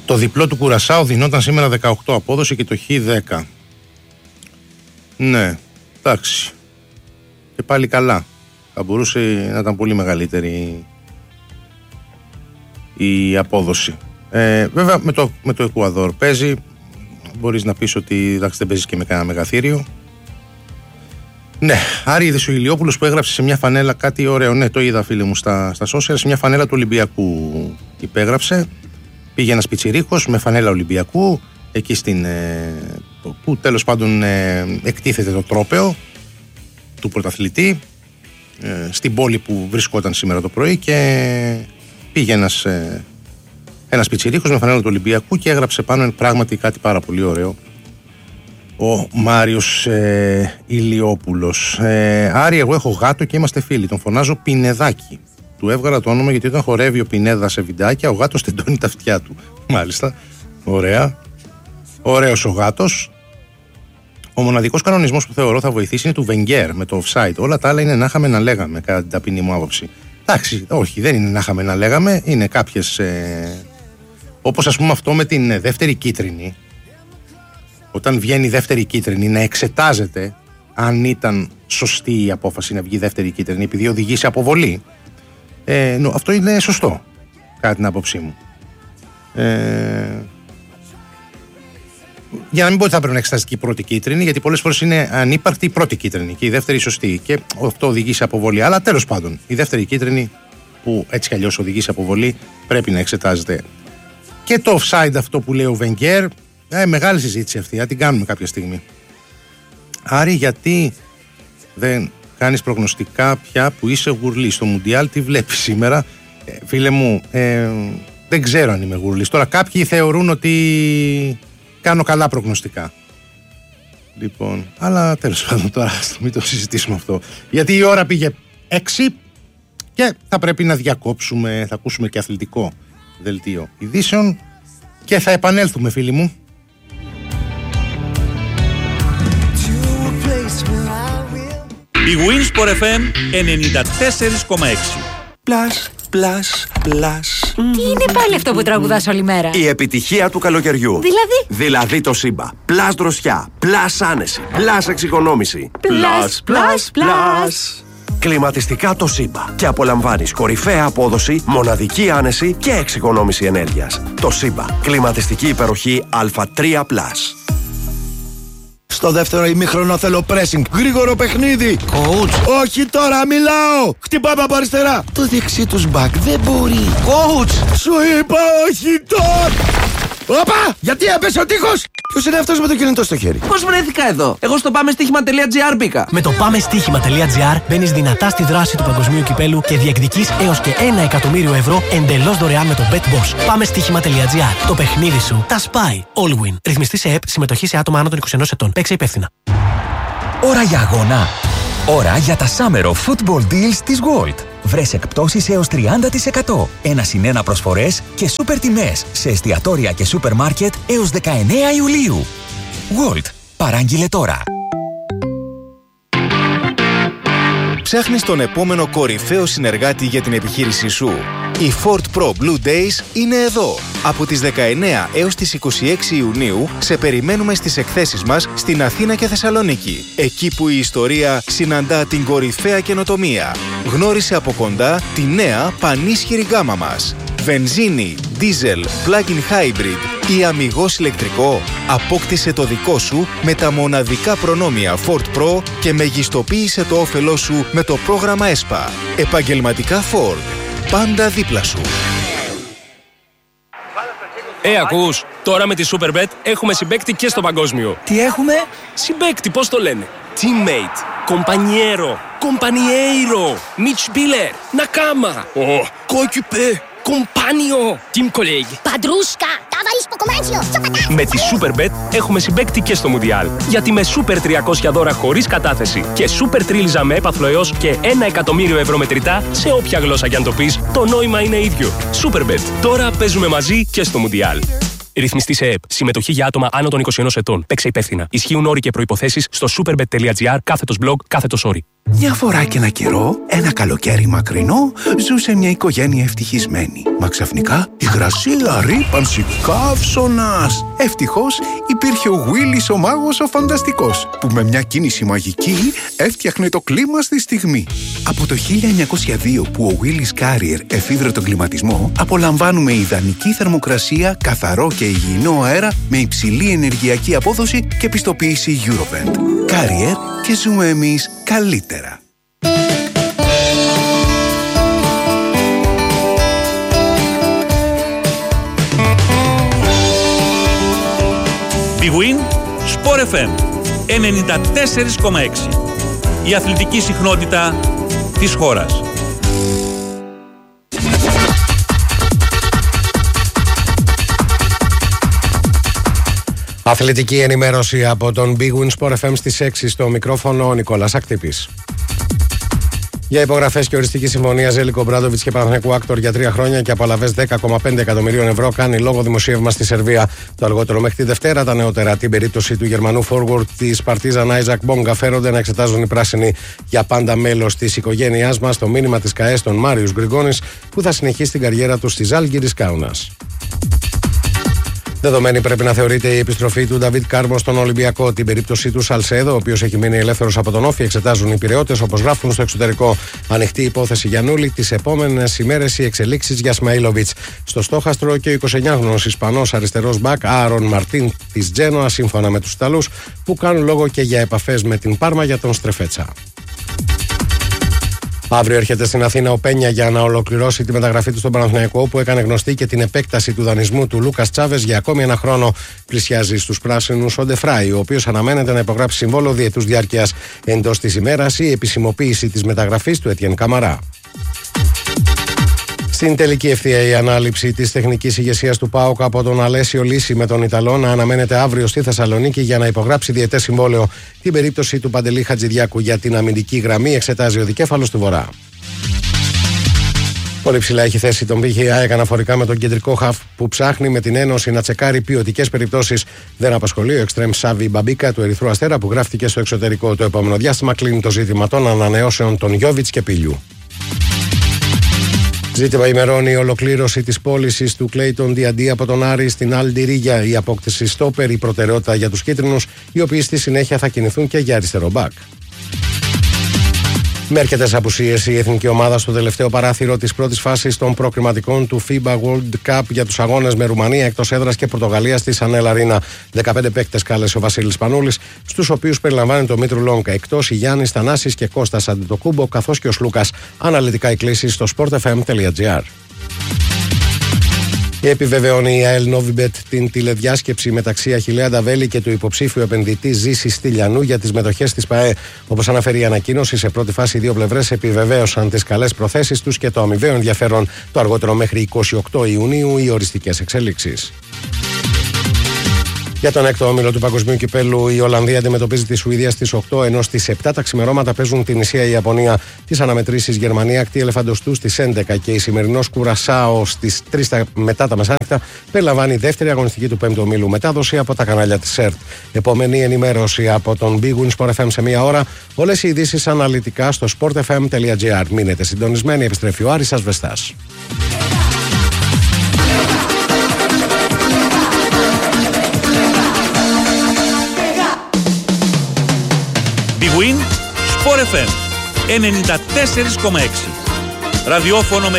Το διπλό του Κουρασάου δινόταν σήμερα 18 απόδοση και το Χ10. Ναι, εντάξει. Και πάλι καλά. Θα μπορούσε να ήταν πολύ μεγαλύτερη η απόδοση. Βέβαια με το Εκουαδόρ παίζει. Μπορείς να πεις ότι εντάξει, δεν παίζεις και με κανένα μεγαθύριο. Ναι, Άρη ο Ηλιόπουλος που έγραψε σε μια φανέλα κάτι ωραίο. Ναι, το είδα φίλε μου στα social. Σε μια φανέλα του Ολυμπιακού υπέγραψε. Πήγε ένας πιτσιρίκος με φανέλα Ολυμπιακού εκεί που τέλος πάντων εκτίθεται το τρόπαιο του πρωταθλητή στην πόλη που βρισκόταν σήμερα το πρωί, και πήγε ένας πιτσιρίκος με φανέλα του Ολυμπιακού και έγραψε πάνω πράγματι κάτι πάρα πολύ ωραίο ο Μάριος Ηλιόπουλος. Άρη, εγώ έχω γάτο και είμαστε φίλοι, τον φωνάζω Πινεδάκι. Του έβγαλα το όνομα γιατί όταν χορεύει ο Πινέδα σε βιντεάκια ο γάτος τεντώνει τα αυτιά του. Μάλιστα, ωραία. Ωραίος ο γάτος. Ο μοναδικός κανονισμός που θεωρώ θα βοηθήσει είναι του Wenger με το offside. Όλα τα άλλα είναι να είχαμε να λέγαμε, κατά την ταπεινή μου άποψη. Εντάξει, όχι, δεν είναι να είχαμε να λέγαμε. Είναι κάποιες. Όπως ας πούμε αυτό με την δεύτερη κίτρινη. Όταν βγαίνει η δεύτερη κίτρινη, να εξετάζεται αν ήταν σωστή η απόφαση να βγει η δεύτερη κίτρινη, επειδή οδηγεί σε αποβολή. Αυτό είναι σωστό, κατά την άποψή μου. Για να μην πω ότι θα πρέπει να εξεταστεί η πρώτη κίτρινη, γιατί πολλές φορές είναι ανύπαρκτη η πρώτη κίτρινη και η δεύτερη σωστή, και αυτό οδηγεί σε αποβολή. Αλλά τέλος πάντων, η δεύτερη κίτρινη, που έτσι κι αλλιώς οδηγεί σε αποβολή, πρέπει να εξετάζεται. Και το offside αυτό που λέει ο Wenger, μεγάλη συζήτηση αυτή, θα την κάνουμε κάποια στιγμή. Άρη, γιατί δεν κάνεις προγνωστικά πια που είσαι γουρλής στο Μουντιάλ? Τι βλέπεις σήμερα? Φίλε μου, δεν ξέρω αν είμαι γουρλής. Τώρα κάποιοι θεωρούν ότι κάνω καλά προγνωστικά. Λοιπόν, αλλά τέλος πάντων τώρα μην το συζητήσουμε αυτό. Γιατί η ώρα πήγε 6 και θα πρέπει να διακόψουμε. Θα ακούσουμε και αθλητικό δελτίο ειδήσεων και θα επανέλθουμε, φίλοι μου. Η Winsport FM 94,6. Πλάς, πλάς, πλάς. Τι είναι πάλι αυτό που τραγουδάς όλη μέρα? Η επιτυχία του καλοκαιριού. Δηλαδή το Σύμπα. Πλάς δροσιά, πλάς άνεση, πλάς εξοικονόμηση. Πλάς, πλάς, πλάς. Κλιματιστικά το Σύμπα. Και απολαμβάνεις κορυφαία απόδοση, μοναδική άνεση και εξοικονόμηση ενέργειας. Το Σύμπα. Κλιματιστική υπεροχή Α3+. Στο δεύτερο ημίχρονο θέλω pressing. Γρήγορο παιχνίδι. Coach. Όχι τώρα, μιλάω. Χτυπάμε από αριστερά. Το δεξί τους μπακ δεν μπορεί. Coach. Σου είπα όχι τώρα. Όπα! Γιατί έπεσε ο τείχος! Ποιος είναι αυτός με το κινητό στο χέρι? Πώς βρέθηκα εδώ? Εγώ στο πάμεστοίχημα.gr μπήκα. Με το πάμεστοίχημα.gr μπαίνεις δυνατά στη δράση του παγκοσμίου κυπέλου και διεκδικείς έως και 1 εκατομμύριο ευρώ εντελώς δωρεάν με το BetBoss. Πάμεστοίχημα.gr. Το παιχνίδι σου τα σπάει. All win. Ρυθμιστή σε ΕΠ, συμμετοχή σε άτομα άνω των 21 ετών. Παίξε υπεύθυνα. Ώρα για αγώνα. Ώρα για τα Summer of Football Deals της Gold. Βρες εκπτώσεις έως 30%, 1+1 προσφορές και σούπερ τιμές σε εστιατόρια και σούπερ μάρκετ έως 19 Ιουλίου. Gold. Παράγγειλε τώρα. Ψάχνεις τον επόμενο κορυφαίο συνεργάτη για την επιχείρησή σου? Οι Ford Pro Blue Days είναι εδώ. Από τις 19 έως τις 26 Ιουνίου σε περιμένουμε στις εκθέσεις μας στην Αθήνα και Θεσσαλονίκη. Εκεί που η ιστορία συναντά την κορυφαία καινοτομία. Γνώρισε από κοντά τη νέα πανίσχυρη γάμα μας. Βενζίνη, δίζελ, plug-in hybrid ή αμιγώς ηλεκτρικό. Απόκτησε το δικό σου με τα μοναδικά προνόμια Ford Pro και μεγιστοποίησε το όφελό σου με το πρόγραμμα ΕΣΠΑ. Επαγγελματικά Ford. Πάντα δίπλα σου. Ακούς, τώρα με τη Superbet έχουμε συμπαίκτη και στο παγκόσμιο. Τι έχουμε? Συμπαίκτη, πώς το λένε? Teammate, compañero, compañeiro, Mitspieler, Nakama, coéquipier, compagno, team colleague. Παντρούσκα, ταβαλίς ποκομάνσιο, Με τη Superbet έχουμε συμπαίκτη και στο Μουντιάλ. Γιατί με Super 300 δώρα χωρίς κατάθεση και Super Τρίλιζα με έπαθλο έως και 1 εκατομμύριο ευρώ μετρητά, σε όποια γλώσσα κι αν το πεις, το νόημα είναι ίδιο. Superbet. Τώρα παίζουμε μαζί και στο Μουντιάλ. Ρυθμιστή σε ΕΠ. Συμμετοχή για άτομα άνω των 21 ετών. Παίξε υπεύθυνα. Ισχύουν όροι και προϋποθέσεις στο superbet.gr/blog/όροι. Μια φορά και ένα καιρό, ένα καλοκαίρι μακρινό, ζούσε μια οικογένεια ευτυχισμένη. Μα ξαφνικά, υγρασία, ρύπανση, καύσωνας. Ευτυχώς υπήρχε ο Willis ο μάγος ο φανταστικός, που με μια κίνηση μαγική έφτιαχνε το κλίμα στη στιγμή. Από το 1902 που ο Willis Carrier εφήβρε τον κλιματισμό, απολαμβάνουμε ιδανική θερμοκρασία, καθαρό και υγιεινό αέρα με υψηλή ενεργειακή απόδοση και πιστοποίηση Eurovent. Carrier, και ζούμε εμείς καλύτερα. Big Win, Sport FM 94,6. Η αθλητική συχνότητα της χώρας. Αθλητική ενημέρωση από τον Big Win Sport FM στις 6, στο μικρόφωνο ο Νικόλας Ακτύπης. Για υπογραφές και οριστική συμφωνία Ζέλικο Μπράντοβιτς και Παναθηναϊκού Άκτορ για 3 χρόνια και απολαβές 10,5 εκατομμυρίων ευρώ κάνει λόγο δημοσίευμα στη Σερβία. Το αργότερο μέχρι τη Δευτέρα τα νεότερα. Την περίπτωση του Γερμανού forward της Παρτίζαν Άιζακ Μπόγκα φέρονται να εξετάζουν οι πράσινοι για πάντα μέλος της οικογένειάς μας. Το μήνυμα της ΚΑΕ στον Μάριους Γκριγκόνης, που θα συνεχίσει την καριέρα του στη Ζάλγκιρις Κάουνας. Δεδομένη πρέπει να θεωρείται η επιστροφή του Νταβίτ Κάρμο στον Ολυμπιακό. Την περίπτωση του Σαλσέδο, ο οποίος έχει μείνει ελεύθερος από τον Όφη, εξετάζουν οι πειραιώτες, όπως γράφουν στο εξωτερικό. Ανοιχτή υπόθεση Γιαννούλη. Τις επόμενες ημέρες οι εξελίξεις για Σμαΐλοβιτς. Στο στόχαστρο και ο 29χρονος Ισπανός αριστερός μπακ Άρον Μαρτίν της Τζένοα, σύμφωνα με τους Ιταλούς, που κάνουν λόγο και για επαφές με την Πάρμα για τον Στρεφέτσα. Αύριο έρχεται στην Αθήνα ο Πένια για να ολοκληρώσει τη μεταγραφή του στον Παναθηναϊκό, που έκανε γνωστή και την επέκταση του δανεισμού του Λούκας Τσάβες για ακόμη ένα χρόνο. Πλησιάζει στους πράσινους ο Ντεφράι, ο οποίος αναμένεται να υπογράψει συμβόλαιο διετούς διάρκειας. Εντός της ημέρας η επισημοποίηση της μεταγραφής του Έτιεν Καμαρά. Στην τελική ευθεία η ανάληψη της τεχνικής ηγεσίας του ΠΑΟΚ από τον Αλέσιο Λύση με τον Ιταλό να αναμένεται αύριο στη Θεσσαλονίκη για να υπογράψει διετές συμβόλαιο. Την περίπτωση του Παντελή Χατζηδιάκου για την αμυντική γραμμή εξετάζει ο δικέφαλος του Βορρά. Πολύ ψηλά έχει θέσει τον πύχη η ΑΕΚ αναφορικά με τον κεντρικό χαφ που ψάχνει με την Ένωση να τσεκάρει ποιοτικές περιπτώσεις. Δεν απασχολεί ο εξτρέμ Σάβι Μπαμπίκα του Ερυθρού Αστέρα, που γράφτηκε στο εξωτερικό. Το επόμενο διάστημα κλείνει το ζήτημα των ανανεώσεων των Γιόβιτς και Πιλιού. Ζήτημα ημερών η ολοκλήρωση της πώλησης του Κλέιτον Διαντί από τον Άρη στην Αλντιρίγια. Η απόκτηση στόπερ, η προτεραιότητα για τους κίτρινους, οι οποίοι στη συνέχεια θα κινηθούν και για αριστερό μπακ. Με αρκετές απουσίες, η εθνική ομάδα στο τελευταίο παράθυρο της πρώτης φάσης των προκριματικών του FIBA World Cup για τους αγώνες με Ρουμανία εκτός έδρας και Πορτογαλία στη Σανέλ Αρίνα. 15 παίκτες κάλεσε ο Βασίλης Πανούλης, στους οποίους περιλαμβάνει το Μήτρου Λόγκα. Εκτός οι Γιάννης Θανάσης και Κώστας Αντιτοκούμπο, καθώς και ο Σλούκας. Αναλυτικά οι κλήσεις στο sportfm.gr. Επιβεβαιώνει η ΑΕΛ Νόβιμπετ την τηλεδιάσκεψη μεταξύ Αχιλλέα Νταβέλη και του υποψήφιου επενδυτή Ζήση Στυλιανού για τις μετοχές της ΠΑΕ. Όπως αναφέρει η ανακοίνωση, σε πρώτη φάση οι δύο πλευρές επιβεβαίωσαν τις καλές προθέσεις τους και το αμοιβαίο ενδιαφέρον. Το αργότερο μέχρι 28 Ιουνίου οι οριστικές εξελίξεις. Για τον έκτο όμιλο του Παγκοσμίου Κυπέλλου, η Ολλανδία αντιμετωπίζει τη Σουηδία στις 8, ενώ στις 7 τα ξημερώματα παίζουν την Ισία η Ιαπωνία. Τις αναμετρήσεις Γερμανία ακτή Ελεφαντοστού στις 11 και η σημερινός Κουρασάο στις 3 μετά τα μεσάνυχτα περιλαμβάνει δεύτερη αγωνιστική του 5ου ομίλου, μετάδοση από τα κανάλια της ΣΕΡΤ. Επόμενη ενημέρωση από τον Big Win Sport FM σε μία ώρα. Όλες οι ειδήσεις αναλυτικά στο sportfm.gr. Μείνετε συντονισμένοι, επιστρέφει ο Άρης Ασβεστάς. Big Win, Sport FM 94,6. Ραδιόφωνο με